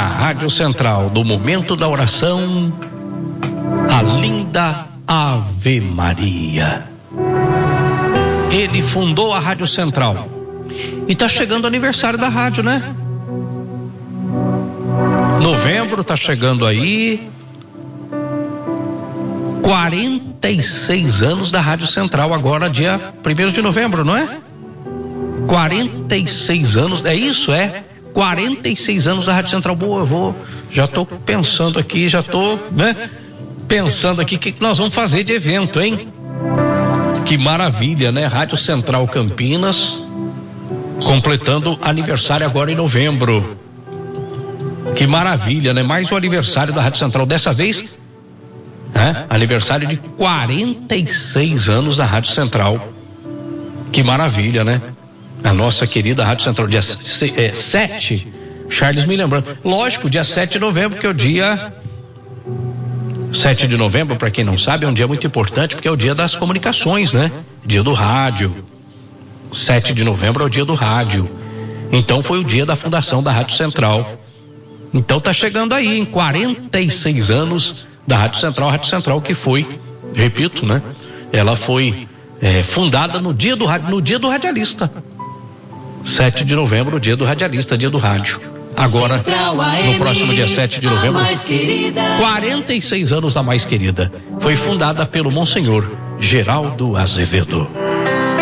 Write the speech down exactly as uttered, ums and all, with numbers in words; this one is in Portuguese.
Rádio Central, no momento da oração, a linda Ave Maria. Ele fundou a Rádio Central. E tá chegando o aniversário da rádio, né? Novembro tá chegando aí. quarenta e seis anos da Rádio Central, agora dia primeiro de novembro, não é? quarenta e seis anos, é isso? É? quarenta e seis anos da Rádio Central. Boa, eu vou, já tô pensando aqui, já tô, né? Pensando aqui o que nós vamos fazer de evento, hein? Que maravilha, né? Rádio Central Campinas, completando aniversário agora em novembro. Que maravilha, né? Mais um aniversário da Rádio Central, dessa vez, né? Aniversário de quarenta e seis anos da Rádio Central. Que maravilha, né? A nossa querida Rádio Central, dia é, sete, Charles me lembrando. Lógico, dia sete de novembro, que é o dia. sete de novembro, para quem não sabe, é um dia muito importante, porque é o dia das comunicações, né? Dia do rádio. sete de novembro é o dia do rádio. Então foi o dia da fundação da Rádio Central. Então tá chegando aí em quarenta e seis anos da Rádio Central, a Rádio Central que foi, repito, né? Ela foi é, fundada no dia do rádio, no dia do radialista. sete de novembro, o dia do radialista, dia do rádio. Agora, no próximo dia sete de novembro, quarenta e seis anos da mais querida. Foi fundada pelo Monsenhor Geraldo Azevedo.